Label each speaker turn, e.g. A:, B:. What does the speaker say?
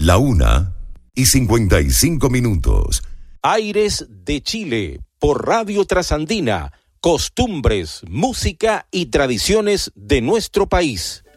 A: 1:55.
B: Aires de Chile, por Radio Trasandina, costumbres, música y tradiciones de nuestro país.